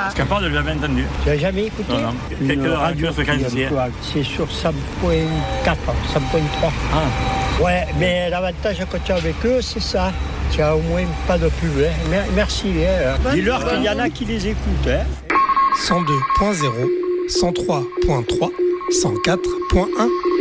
Parce qu'à part, je l'ai jamais entendu. Tu n'as jamais écouté? Non. Quelle radio fréquence c'est? C'est sur 100.4, 100.3. Ah. Ouais, mais l'avantage quand tu es avec eux, c'est ça. Tu as au moins pas de pub. Hein. Merci. Hein. Dis-leur qu'il y en a qui les écoutent. Hein. 102.0, 103.3, 104.1.